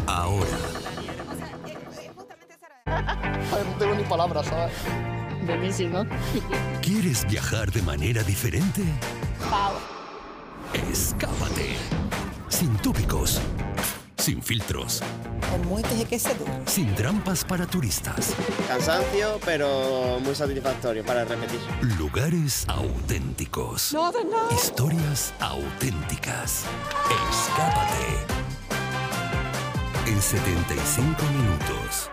ahora. No tengo ni palabras, ¿sabes? Buenísimo. ¿Quieres viajar de manera diferente? Wow. Escápate. Sin tópicos, sin filtros, Con muy enriquecedor. sin trampas para turistas. Cansancio, pero muy satisfactorio para repetir. Lugares auténticos. Historias auténticas. Escápate. En 75 minutos.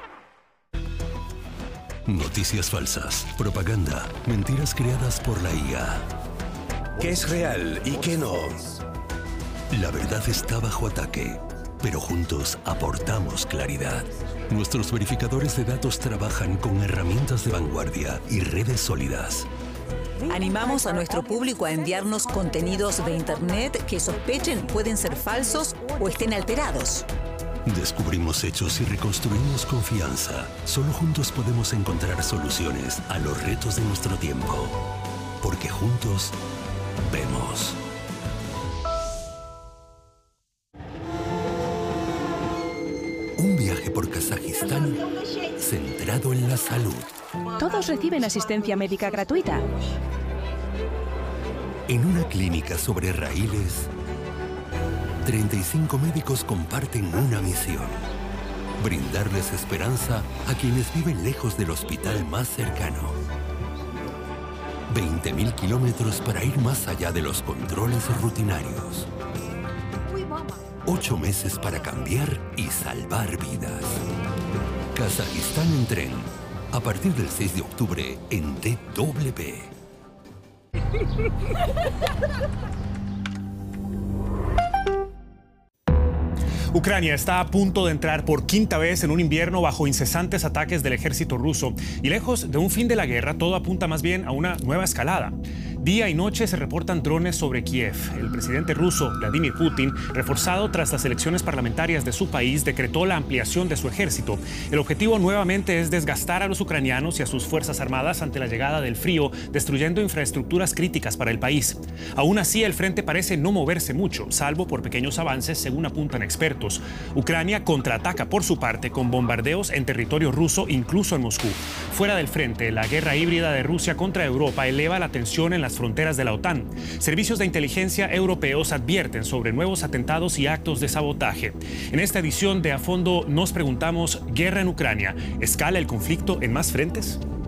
Noticias falsas, propaganda, mentiras creadas por la IA. ¿Qué es real y qué no? La verdad está bajo ataque, pero juntos aportamos claridad. Nuestros verificadores de datos trabajan con herramientas de vanguardia y redes sólidas. Animamos a nuestro público a enviarnos contenidos de Internet que sospechen pueden ser falsos o estén alterados. Descubrimos hechos y reconstruimos confianza. Solo juntos podemos encontrar soluciones a los retos de nuestro tiempo. Porque juntos vemos. Un viaje por Kazajistán centrado en la salud. Todos reciben asistencia médica gratuita. En una clínica sobre raíles, 35 médicos comparten una misión: brindarles esperanza a quienes viven lejos del hospital más cercano. 20.000 kilómetros para ir más allá de los controles rutinarios. 8 meses para cambiar y salvar vidas. Kazajistán en tren. A partir del 6 de octubre en DW. Ucrania está a punto de entrar por quinta vez en un invierno bajo incesantes ataques del ejército ruso. Y lejos de un fin de la guerra, todo apunta más bien a una nueva escalada. Día y noche se reportan drones sobre Kiev. El presidente ruso, Vladimir Putin, reforzado tras las elecciones parlamentarias de su país, decretó la ampliación de su ejército. El objetivo nuevamente es desgastar a los ucranianos y a sus fuerzas armadas ante la llegada del frío, destruyendo infraestructuras críticas para el país. Aún así, el frente parece no moverse mucho, salvo por pequeños avances, según apuntan expertos. Ucrania contraataca por su parte con bombardeos en territorio ruso, incluso en Moscú. Fuera del frente, la guerra híbrida de Rusia contra Europa eleva la tensión en las fronteras de la OTAN. Servicios de inteligencia europeos advierten sobre nuevos atentados y actos de sabotaje. En esta edición de A Fondo nos preguntamos: ¿guerra en Ucrania? ¿Escala el conflicto en más frentes?